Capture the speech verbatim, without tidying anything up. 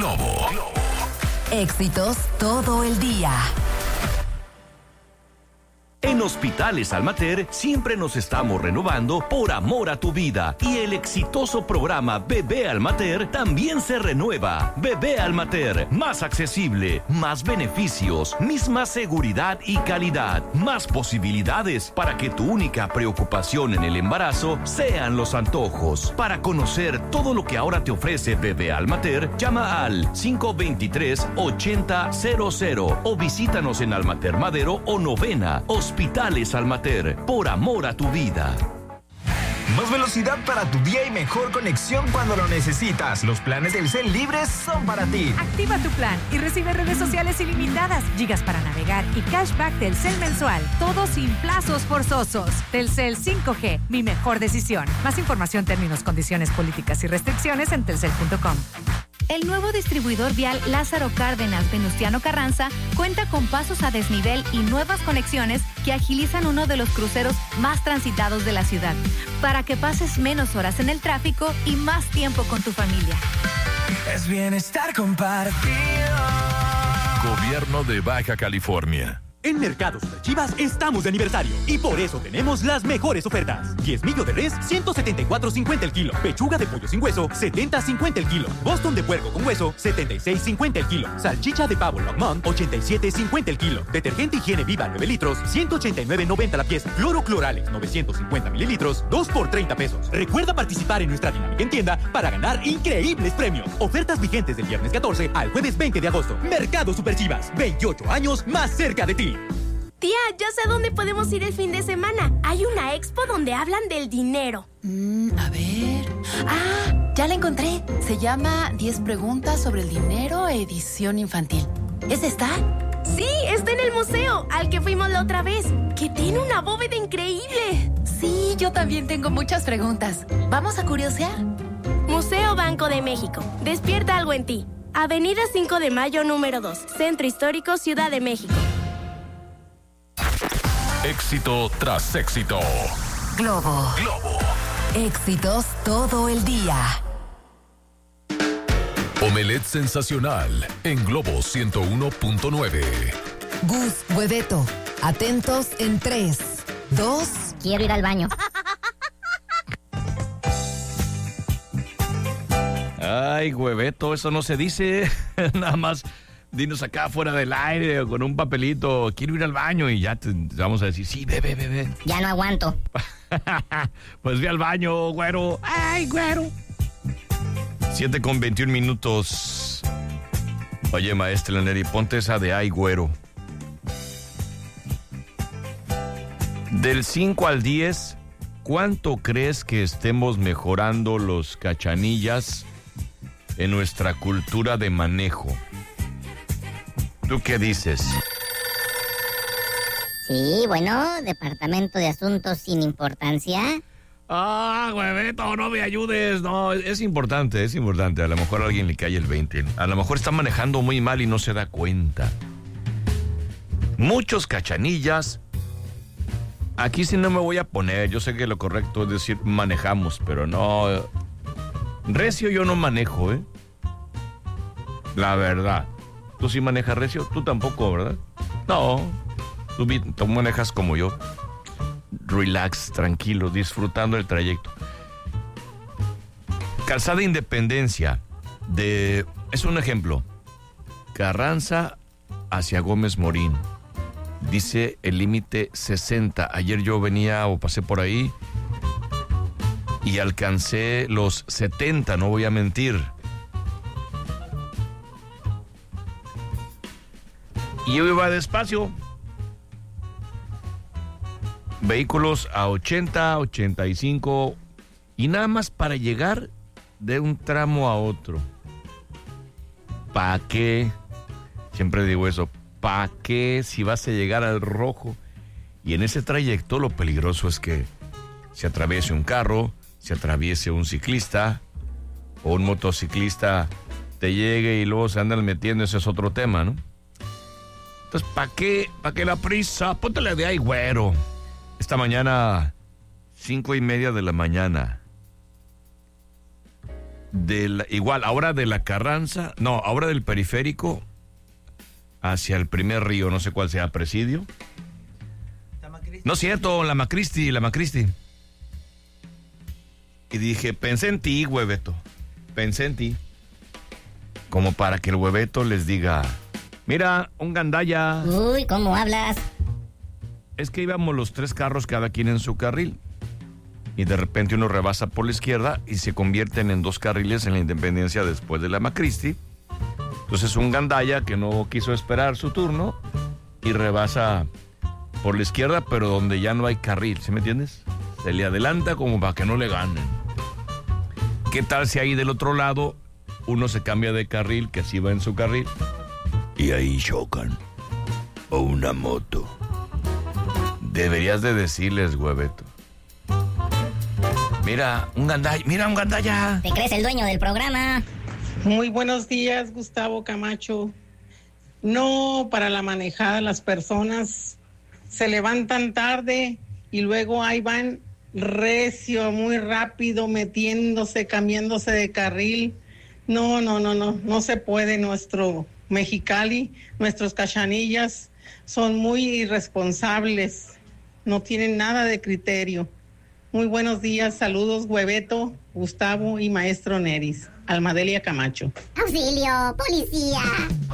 Globo. Éxitos todo el día. En Hospitales Almater siempre nos estamos renovando por amor a tu vida y el exitoso programa Bebé Almater también se renueva. Bebé Almater, más accesible, más beneficios, misma seguridad y calidad, más posibilidades para que tu única preocupación en el embarazo sean los antojos. Para conocer todo lo que ahora te ofrece Bebé Almater, llama al cinco dos tres, ocho cero cero cero o visítanos en Almater Madero o Novena. Hospitales Almater, por amor a tu vida. Más velocidad para tu día y mejor conexión cuando lo necesitas. Los planes del Telcel libres son para ti. Activa tu plan y recibe redes sociales ilimitadas, gigas para navegar y cashback Telcel mensual. Todo sin plazos forzosos. Telcel cinco G, mi mejor decisión. Más información, términos, condiciones, políticas y restricciones en telcel punto com. El nuevo distribuidor vial Lázaro Cárdenas Venustiano Carranza cuenta con pasos a desnivel y nuevas conexiones que agilizan uno de los cruceros más transitados de la ciudad, para que pases menos horas en el tráfico y más tiempo con tu familia. Es bienestar compartido. Gobierno de Baja California. En Mercados Superchivas estamos de aniversario y por eso tenemos las mejores ofertas. diezmillo de res, ciento setenta y cuatro cincuenta el kilo. Pechuga de pollo sin hueso, setenta cincuenta el kilo. Boston de puerco con hueso, setenta y seis cincuenta el kilo. Salchicha de pavo Longmont, ochenta y siete cincuenta el kilo. Detergente Higiene Viva nueve litros, ciento ochenta y nueve noventa la pieza. Cloro Cloralex novecientos cincuenta mililitros, dos por treinta pesos. Recuerda participar en nuestra dinámica en tienda para ganar increíbles premios. Ofertas vigentes del viernes catorce al jueves veinte de agosto. Mercado Superchivas, veintiocho años más cerca de ti. Tía, ya sé a dónde podemos ir el fin de semana. Hay una expo donde hablan del dinero. Mm, a ver... ¡Ah! Ya la encontré. Se llama diez preguntas sobre el dinero, edición infantil. ¿Es esta? Sí, está en el museo, al que fuimos la otra vez, que tiene una bóveda increíble. Sí, yo también tengo muchas preguntas. ¿Vamos a curiosear? Museo Banco de México. Despierta algo en ti. Avenida cinco de mayo, número dos. Centro Histórico, Ciudad de México. Éxito tras éxito. Globo. Globo. Éxitos todo el día. Omelette sensacional en Globo ciento uno punto nueve. Gus, Hueveto, atentos en tres, dos... Quiero ir al baño. Ay, Hueveto, eso no se dice. Nada más dinos acá fuera del aire o con un papelito, quiero ir al baño y ya te, te vamos a decir, sí, ve, ve, ve, ve. Ya no aguanto. Pues ve al baño, güero. Ay, güero. Siete con veintiún minutos. Oye, maestra Neri, ponte esa de ay, güero. Del cinco al diez, ¿cuánto crees que estemos mejorando los cachanillas en nuestra cultura de manejo? ¿Tú qué dices? Sí, bueno, Departamento de Asuntos sin Importancia. Ah, hueveto, no me ayudes. No, es importante, es importante. A lo mejor a alguien le cae el veinte. A lo mejor está manejando muy mal y no se da cuenta. Muchos cachanillas. Aquí sí no me voy a poner. Yo sé que lo correcto es decir manejamos, pero no. Recio yo no manejo, ¿eh? La verdad. ¿Tú sí manejas recio? Tú tampoco, ¿verdad? No. Tú, tú manejas como yo. Relax, tranquilo, disfrutando el trayecto. Calzada Independencia. De, es un ejemplo. Carranza hacia Gómez Morín. Dice el límite sesenta. Ayer yo venía o pasé por ahí y alcancé los setenta, no voy a mentir. Y yo iba despacio. Vehículos a ochenta, ochenta y cinco y nada más para llegar de un tramo a otro. ¿Para qué? Siempre digo eso. ¿Para qué si vas a llegar al rojo? Y en ese trayecto lo peligroso es que se atraviese un carro, se atraviese un ciclista o un motociclista te llegue y luego se andan metiendo. Ese es otro tema, ¿no? Entonces, ¿para qué? ¿Para qué la prisa? Póntele de ahí, güero. Esta mañana, cinco y media de la mañana. del, igual, ahora de la Carranza, no, ahora del Periférico hacia el primer río, no sé cuál sea, Presidio. No es cierto, la Macristi, la Macristi. Y dije, pensé en ti, Hueveto, pensé en ti. Como para que el Hueveto les diga, mira, un gandaya. Uy, ¿cómo hablas? Es que íbamos los tres carros cada quien en su carril. Y de repente uno rebasa por la izquierda y se convierten en dos carriles en la Independencia después de la Macristi. Entonces un gandaya que no quiso esperar su turno y rebasa por la izquierda, pero donde ya no hay carril, ¿sí me entiendes? Se le adelanta como para que no le ganen. ¿Qué tal si ahí del otro lado uno se cambia de carril, que así va en su carril, y ahí chocan? O una moto. Deberías de decirles, Hueveto. Mira, un gandaya, mira un gandaya. ¿Te crees el dueño del programa? Muy buenos días, Gustavo Camacho. No, para la manejada las personas se levantan tarde y luego ahí van recio, muy rápido, metiéndose, cambiándose de carril. No, no, no, no, no se puede. Nuestro Mexicali, nuestros cachanillas son muy irresponsables, no tienen nada de criterio. Muy buenos días, saludos, Hueveto, Gustavo y Maestro Neris. Almadelia Camacho. ¡Auxilio, policía!